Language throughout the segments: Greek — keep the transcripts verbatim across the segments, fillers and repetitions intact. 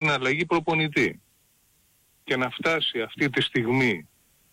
την αλλαγή προπονητή και να φτάσει αυτή τη στιγμή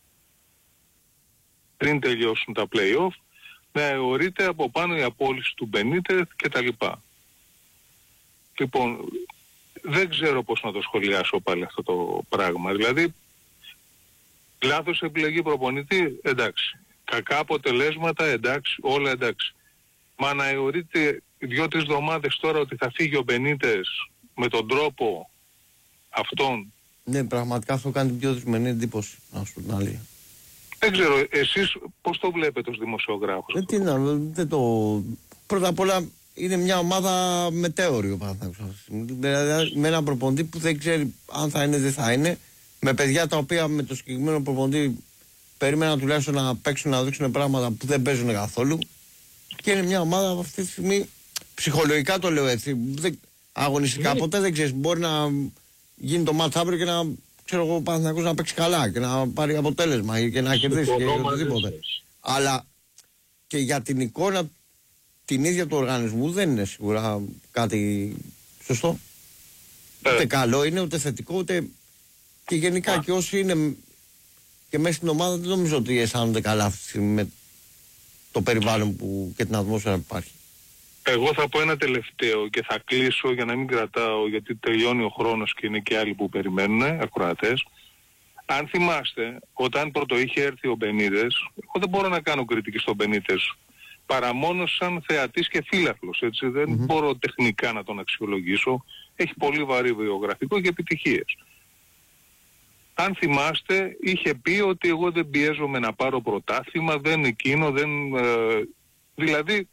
πριν τελειώσουν τα play-off να αιωρείται από πάνω η απόλυση του Μπενίτεθ και τα λοιπά. Λοιπόν, δεν ξέρω πώς να το σχολιάσω πάλι αυτό το πράγμα. Δηλαδή, λάθος επιλογή προπονητή, εντάξει. Κακά αποτελέσματα, εντάξει. Όλα εντάξει. Μα να αιωρείται δύο-τρεις εβδομάδες τώρα ότι θα φύγει ο Μπενίτες με τον τρόπο αυτόν. Ναι, πραγματικά αυτό κάνει την πιο δυσμενή εντύπωση, να σου την αλήθεια. Δεν ξέρω, εσείς πώς το βλέπετε ως δημοσιογράφος? Ε, τι να, δεν το... Πρώτα απ' όλα είναι μια ομάδα μετέωρη ο Παναθηναϊκός. Δηλαδή με έναν προπονητή που δεν ξέρει αν θα είναι δεν θα είναι, με παιδιά τα οποία με το συγκεκριμένο προπονητή περίμεναν τουλάχιστον να παίξουν, να δείξουν πράγματα που δεν παίζουν καθόλου, και είναι μια ομάδα αυτή τη στιγμή, ψυχολογικά το λέω έτσι, δεν, αγωνιστικά mm. ποτέ δεν ξέρεις, μπορεί να γίνει το μάτς αύριο και να, ξέρω εγώ, ο Παναθηναϊκός να παίξει καλά και να πάρει αποτέλεσμα και να κερδίσει και οτιδήποτε. Αλλά και για την εικόνα την ίδια του οργανισμού δεν είναι σίγουρα κάτι σωστό. Ε. Ούτε καλό είναι, ούτε θετικό, ούτε και γενικά Α. και όσοι είναι και μέσα στην ομάδα δεν νομίζω ότι αισθάνονται καλά αυτή τη στιγμή με το περιβάλλον που και την ατμόσφαιρα που υπάρχει. Εγώ θα πω ένα τελευταίο και θα κλείσω για να μην κρατάω, γιατί τελειώνει ο χρόνος και είναι και άλλοι που περιμένουν, ακροατές. Αν θυμάστε, όταν πρώτο είχε έρθει ο Μπενίτες, εγώ δεν μπορώ να κάνω κριτική στον Μπενίτες, παρά μόνο σαν θεατής και φύλαθλος, έτσι. Δεν mm-hmm. μπορώ τεχνικά να τον αξιολογήσω. Έχει πολύ βαρύ βιογραφικό και επιτυχίες. Αν θυμάστε, είχε πει ότι εγώ δεν πιέζομαι να πάρω πρωτάθλημα, δεν εκείνο, δεν... Ε, δηλαδή,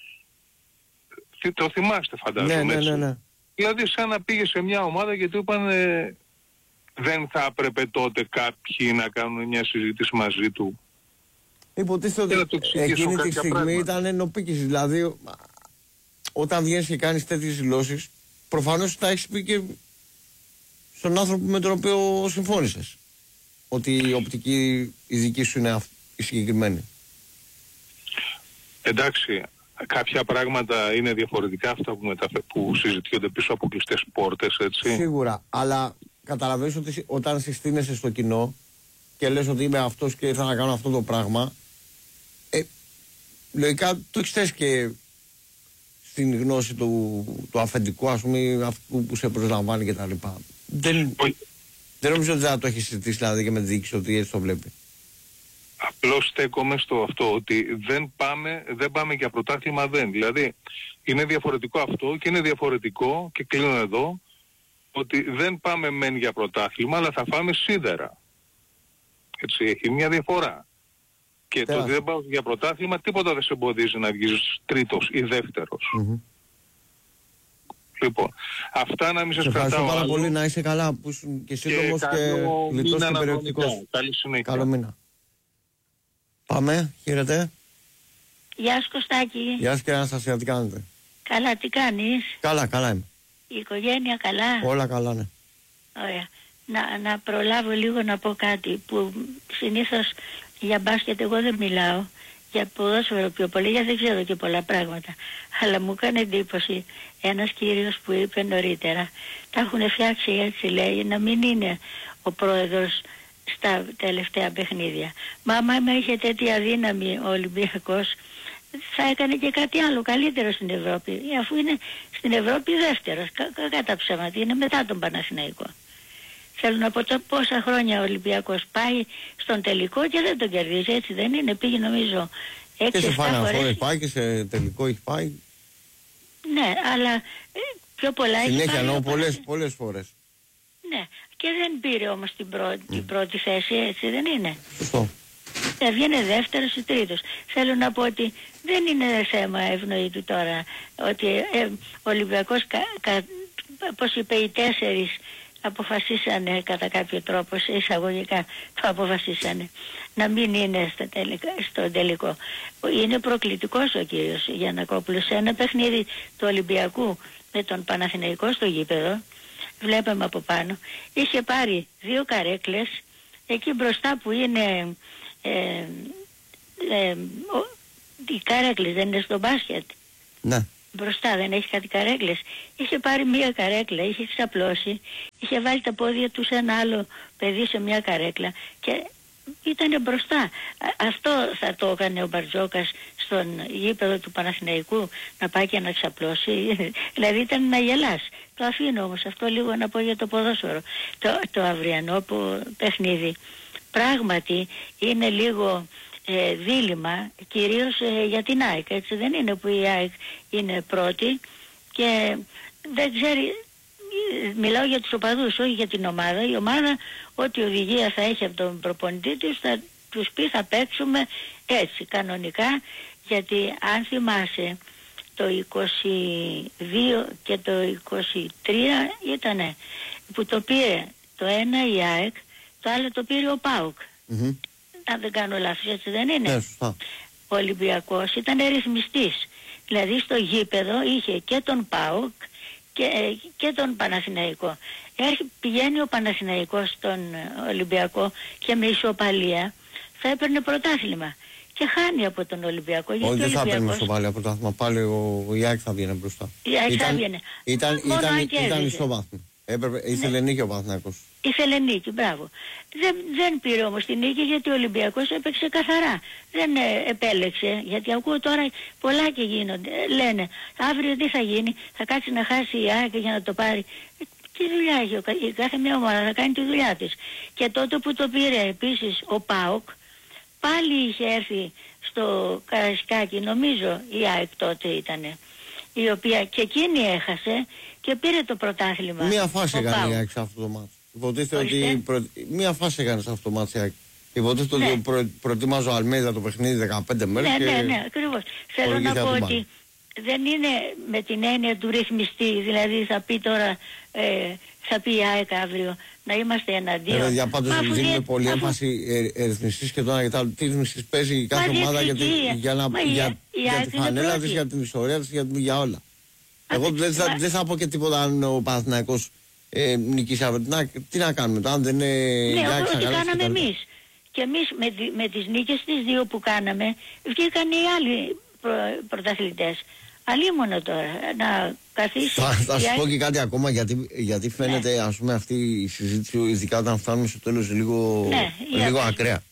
το θυμάστε φαντάζομαι, ναι, έτσι. Ναι, ναι, ναι. Δηλαδή σαν να πήγε σε μια ομάδα και του είπαν ε, δεν θα έπρεπε τότε κάποιοι να κάνουν μια συζήτηση μαζί του. Υποτίθεται ότι εκείνη τη στιγμή πράγματα. Ήταν ενωπίκηση. Δηλαδή, όταν βγαίνεις και κάνεις τέτοιες δηλώσεις, προφανώς τα έχεις πει και στον άνθρωπο με τον οποίο συμφώνησες. Ότι η οπτική η δική σου είναι η συγκεκριμένη. Εντάξει, κάποια πράγματα είναι διαφορετικά αυτά που, μεταφε... που συζητιόνται πίσω από κλειστές πόρτες, έτσι. Σίγουρα, αλλά καταλαβαίνεις ότι όταν συστήνεσαι στο κοινό και λες ότι είμαι αυτός και ήρθα να κάνω αυτό το πράγμα, ε, λογικά το έχεις θέσει και στην γνώση του, του αφεντικού, ας πούμε, αυτού που σε προσλαμβάνει και τα λοιπά. Δεν, δεν νομίζω ότι θα το έχει συζητήσει δηλαδή και με τη διοίκηση ότι έτσι το βλέπει. Απλώς στέκομαι στο αυτό ότι δεν πάμε, δεν πάμε για πρωτάθλημα δεν. Δηλαδή είναι διαφορετικό αυτό και είναι διαφορετικό, και κλείνω εδώ, ότι δεν πάμε μεν για πρωτάθλημα αλλά θα φάμε σίδερα. Έτσι, έχει μια διαφορά. Και Τέρα. το ότι δεν πάω για πρωτάθλημα τίποτα δεν σε εμποδίζει να βγεις τρίτος ή δεύτερος. Mm-hmm. Λοιπόν, αυτά να μην σας κρατάω. Ευχαριστώ πάρα πολύ, να είσαι καλά που ήσουν και σύντομος και, και λιτός και περιεκτικός. Καλή συνέχεια. Καλό μήνα. Πάμε, χαίρετε. Γεια σου Κωστάκη. Γεια σου και Αναστασία, τι κάνετε? Καλά, τι κάνεις? Καλά, καλά είμαι. Η οικογένεια καλά? Όλα καλά, ναι. Ωραία. Να, να προλάβω λίγο να πω κάτι που συνήθως για μπάσκετ εγώ δεν μιλάω. Για ποδόσφαιρο πιο πολύ, γιατί δεν ξέρω και πολλά πράγματα. Αλλά μου έκανε εντύπωση ένας κύριος που είπε νωρίτερα, τα έχουν φτιάξει έτσι λέει, να μην είναι ο πρόεδρος στα τελευταία παιχνίδια. Μα άμα είχε τέτοια δύναμη ο Ολυμπιακός, θα έκανε και κάτι άλλο καλύτερο στην Ευρώπη, αφού είναι στην Ευρώπη δεύτερος, κα, κα, κατά ψέματα, είναι μετά τον Παναθηναϊκό. Θέλω να πω το πόσα χρόνια ο Ολυμπιακός πάει στον τελικό και δεν τον κερδίζει, έτσι δεν είναι? Πήγε νομίζω έξι και σε φορές. φορές πάει και σε τελικό έχει πάει. Ναι, αλλά ε, πιο πολλά έχει πάει. Συνέχεια, εννοώ πολλές, πολλές φορές. Ναι, και δεν πήρε όμως την, πρω... mm. την πρώτη θέση, έτσι δεν είναι? Σωστό. Έβγαινε δεύτερος ή τρίτος. Θέλω να πω ότι δεν είναι θέμα ευνοή του τώρα, ότι ε, ο Ολυμπιακός, κα, κα, πώς είπε, οι τέσσερις αποφασίσανε κατά κάποιο τρόπο, σε εισαγωγικά το αποφασίσανε να μην είναι στο τελικό, στο τελικό. Είναι προκλητικός ο κύριος Γιαννακόπουλος. Σε ένα παιχνίδι του Ολυμπιακού με τον Παναθηναϊκό στο γήπεδο, βλέπαμε από πάνω, είχε πάρει δύο καρέκλες εκεί μπροστά που είναι ε, ε, ο, οι καρέκλες δεν είναι στο μπάσκετ? Ναι. μπροστά δεν έχει κάτι καρέκλες. Είχε πάρει μία καρέκλα, είχε ξαπλώσει, είχε βάλει τα πόδια του σε ένα άλλο παιδί σε μία καρέκλα και ήτανε μπροστά. Αυτό θα το έκανε ο Μπαρτζόκας στον γήπεδο του Παναθηναϊκού, να πάει και να ξαπλώσει. Δηλαδή ήταν να γελάς. Το αφήνω όμως αυτό λίγο να πω για το ποδόσφαιρο. Το, το αυριανό που, παιχνίδι πράγματι είναι λίγο ε, δίλημμα, κυρίως ε, για την ΑΕΚ, έτσι δεν είναι, που η ΑΕΚ είναι πρώτη και δεν ξέρει. Μιλάω για τους οπαδούς, όχι για την ομάδα. Η ομάδα, ό,τι οδηγία θα έχει από τον προπονητή τους, θα τους πει θα παίξουμε έτσι κανονικά, γιατί αν θυμάσαι το είκοσι δύο και το είκοσι τρία ήτανε που το πήρε το ένα η ΑΕΚ, το άλλο το πήρε ο ΠΑΟΚ. Mm-hmm. Αν δεν κάνω λάθος, έτσι δεν είναι? Yeah, ο Ολυμπιακός ήταν ρυθμιστής. Δηλαδή στο γήπεδο είχε και τον ΠΑΟΚ και, και τον Παναθηναϊκό. Έρχει, πηγαίνει ο Παναθηναϊκός στον Ολυμπιακό και με ισοπαλία θα έπαιρνε πρωτάθλημα. Και χάνει από τον Ολυμπιακό. Όχι, δεν θα έπαιρνε ισοπαλία πρωτάθλημα. Πάλι ο, ο Ιάκ θα βγαίνει μπροστά. Η Ιάκ θα βγαίνει. Ήταν, ήταν, ήταν, ήταν ισοβάθμιο. Έπρεπε, ήθελε ναι. νίκη ο Παναθηναϊκός. Ήθελε νίκη, μπράβο. Δεν, δεν πήρε όμως τη νίκη γιατί ο Ολυμπιακός έπαιξε καθαρά. Δεν ε, επέλεξε, γιατί ακούω τώρα πολλά και γίνονται. Ε, λένε, αύριο τι θα γίνει, θα κάτσει να χάσει η ΑΕΚ για να το πάρει. Ε, τι δουλειά έχει, ο, η κάθε μια ομάδα θα κάνει τη δουλειά της. Και τότε που το πήρε επίσης ο ΠΑΟΚ, πάλι είχε έρθει στο Καραϊσκάκι, νομίζω η ΑΕΚ τότε ήτανε, η οποία και εκείνη έχασε και πήρε το πρωτάθλημα. Μία φάση έκανε η ΑΕΚ σε αυτό το μάτι. Υποτίθεται ότι προ... μία φάση έκανε σε αυτό το μάτι η ΑΕΚ. Υποτίθεται ναι. ότι προ... προετοιμάζω Αλμέιδα το παιχνίδι δεκαπέντε μέρες. Ναι, και... ναι, ναι, ακριβώς. Θέλω να πω ότι δεν είναι με την έννοια του ρυθμιστή, δηλαδή θα πει τώρα, ε, θα πει η ΑΕΚ αύριο να είμαστε εναντίον. Για πάντως δίνουμε πολύ αφού... έμφαση ε, ε, ρυθμιστής και τώρα για τι ρυθμιστής παίζει η κάθε ομάδα για, τη, για, να, για, για, για τη φανέλα της, για την ιστορία της, για, για όλα. Εγώ δεν θα, δε θα πω και τίποτα αν ο Παναθηναϊκός ε, νικήσει αύριο. Τι να κάνουμε τώρα, αν δεν είναι. Ναι, όπως ό,τι κάναμε εμείς. Και εμείς με, με τις νίκες τις δύο που κάναμε, βγήκαν οι άλλοι προ, πρωταθλητές. Αλλήμωνο τώρα, να καθίσει. Θα, θα σου πω και κάτι ακόμα, γιατί, γιατί φαίνεται ναι. ας πούμε αυτή η συζήτηση, ειδικά όταν φτάνουμε στο τέλος, λίγο, ναι, λίγο ακραία.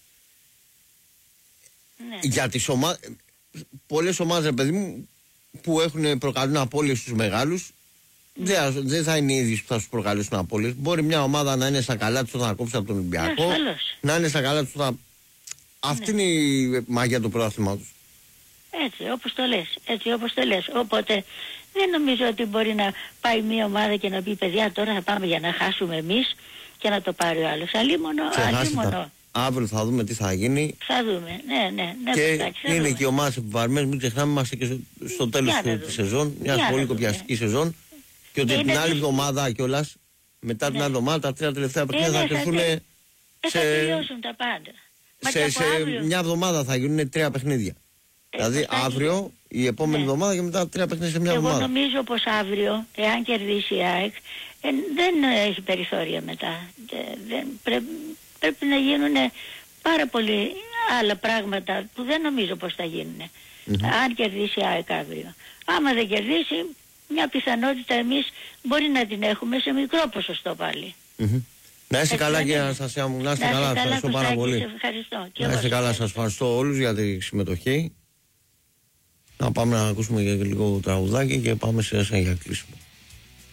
Ναι. Για τις ομάδες, πολλές ομάδες, παιδί μου, που έχουν προκαλούν απώλειες στους μεγάλους, δεν δε θα είναι οι ίδιοι που θα σου προκαλέσουν απώλειες. Μπορεί μια ομάδα να είναι στα καλά του όταν κόψει από τον Ολυμπιακό, ναι, να είναι στα καλά του όταν. Αυτή ναι. είναι η μαγεία του πρωτάθληματος. Έτσι, όπως το λες, έτσι όπως το λες. Οπότε δεν νομίζω ότι μπορεί να πάει μια ομάδα και να πει παιδιά τώρα θα πάμε για να χάσουμε εμείς και να το πάρει ο άλλος. Αλλήμωνο, αλλήμωνο. Αύριο θα δούμε τι θα γίνει. Θα δούμε, ναι, ναι. ναι και πετάξει, είναι δούμε. Και οι ομάδες επιβαρμένες, μην ξεχνάμε, είμαστε και στο, στο τέλος της σεζόν, μια πολύ κοπιαστική σεζόν. Και ότι την άλλη εβδομάδα κιόλας, μετά την άλλη εβδομάδα, τα τρία τελευταία παιχνίδια θα κρυφθούν σε. Θα τελειώσουν τα πάντα. Σε, σε μια εβδομάδα θα γίνουν τρία παιχνίδια. Ε, δηλαδή αύριο, η επόμενη ναι. εβδομάδα και μετά τρία παιχνίδια σε μια Εγώ εβδομάδα. Εγώ νομίζω πως αύριο, εάν κερδίσει η ΑΕΚ, ε, δεν έχει περιθώρια μετά. Ε, δεν, πρέ, πρέπει να γίνουν πάρα πολλοί άλλα πράγματα που δεν νομίζω πως θα γίνουν. Mm-hmm. Αν κερδίσει η ΑΕΚ αύριο. Άμα δεν κερδίσει, μια πιθανότητα εμείς μπορεί να την έχουμε σε μικρό ποσοστό πάλι. Mm-hmm. Να είστε καλά και Αναστασία μου, να είστε καλά, σας ευχαριστώ πάρα πολύ. Να είστε καλά, σας ευχαριστώ όλους για τη συμμετοχή. Να πάμε να ακούσουμε και λίγο τραγουδάκι και πάμε σε εσένα για κλείσιμο.